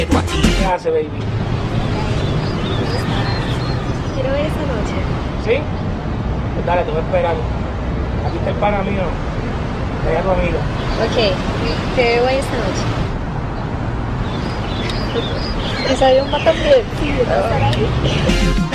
¿Qué hace, baby? Quiero ver esa noche. ¿Sí? Pues dale, te voy a esperar. Aquí está el pana mío. Allá tu amigo. Ok, te veo ahí esta noche. Me salió un pato bien. Sí, yo voy a estar ahí.